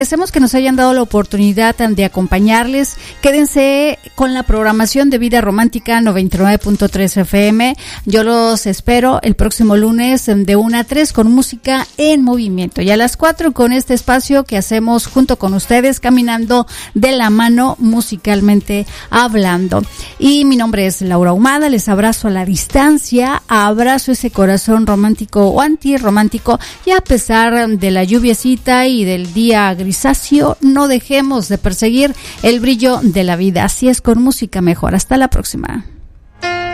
Agradecemos que nos hayan dado la oportunidad de acompañarles. Quédense con la programación de Vida Romántica 99.3 FM. Yo los espero el próximo lunes de 1 a 3 con música en movimiento. Y a las 4 con este espacio que hacemos junto con ustedes, caminando de la mano musicalmente hablando. Y mi nombre es Laura Ahumada. Les abrazo a la distancia. Abrazo ese corazón romántico o antirromántico. Y a pesar de la lluviecita y del día grisáceo, no dejemos de perseguir el brillo de la vida. Así es, con música mejor. Hasta la próxima.